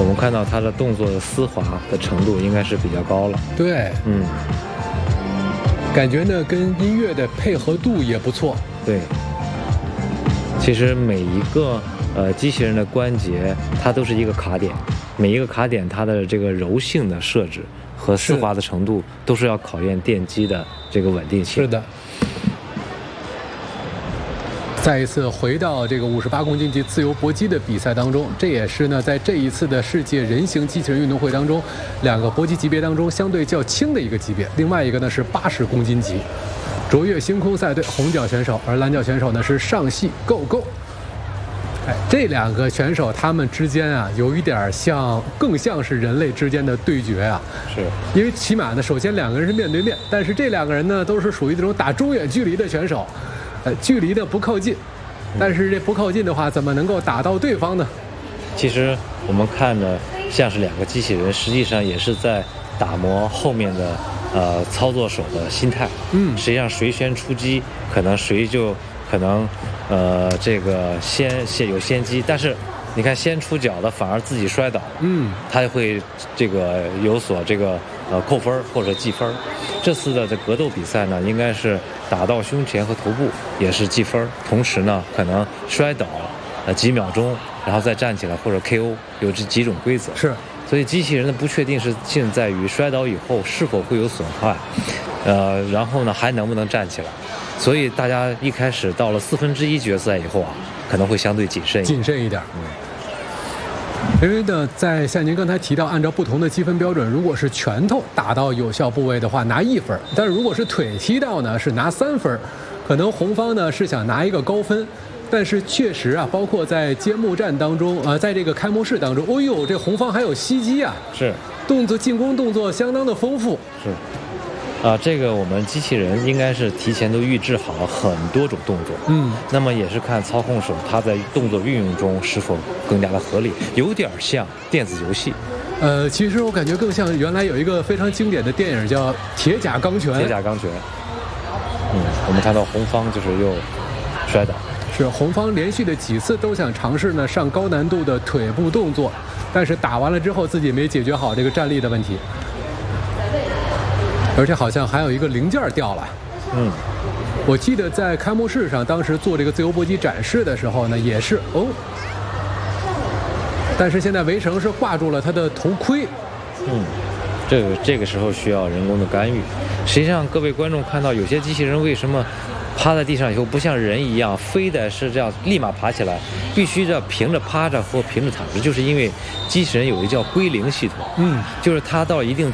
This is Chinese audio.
我们看到它的动作的丝滑的程度应该是比较高了。 对，感觉呢跟音乐的配合度也不错。 对，其实每一个机器人的关节，它都是一个卡点，每一个卡点它的这个柔性的设置和丝滑的程度，都是要考验电机的这个稳定性。 是的。再一次回到这个58公斤级自由搏击的比赛当中，这也是呢在这一次的世界人形机器人运动会当中，2个搏击级别当中相对较轻的一个级别，另外一个呢是80公斤级。卓越星空赛队红脚选手，而蓝脚选手呢是上戏 Go Go。这2个选手他们之间啊，有一点像，更像是人类之间的对决啊。 是， 因为起码呢，首先2个人是面对面，但是这2个人呢都是属于这种打中远距离的选手，距离的不靠近，但是这不靠近的话，怎么能够打到对方呢？ 其实我们看着像是2个机器人，实际上也是在打磨后面的操作手的心态。实际上谁先出击，可能谁就可能这个先有先机，但是你看先出脚的反而自己摔倒，他会这个有所这个扣分或者计分。这次的这格斗比赛呢，应该是打到胸前和头部也是计分，同时呢可能摔倒几秒钟，然后再站起来或者 KO， 有这几种规则。 是， 所以机器人的不确定性在于摔倒以后是否会有损坏，然后呢还能不能站起来。所以大家一开始到了1/4决赛以后啊，可能会相对谨慎一点。 因为呢，像您刚才提到，按照不同的积分标准，如果是拳头打到有效部位的话，拿1分；但是如果是腿踢到呢，是拿3分。可能红方呢是想拿一个高分，但是确实啊，包括在揭幕战当中，在这个开幕式当中，哦呦，这红方还有袭击啊， 是进攻动作相当的丰富。 是。这个我们机器人应该是提前都预制好了很多种动作，那么也是看操控手他在动作运用中是否更加的合理，有点像电子游戏。 其实我感觉更像原来有一个非常经典的电影叫《铁甲钢拳》。 铁甲钢拳。我们看到红方就是又摔倒， 是红方连续的几次都想尝试呢上高难度的腿部动作，但是打完了之后自己没解决好这个站立的问题。而且好像还有一个零件掉了。我记得在开幕式上，当时做这个自由搏击展示的时候呢，也是但是现在围绳是挂住了他的头盔。 这个时候需要人工的干预。实际上，各位观众看到有些机器人为什么趴在地上以后不像人一样，非得是这样立马爬起来，必须这平着趴着或平着躺着，就是因为机器人有一个叫归零系统，就是它到一定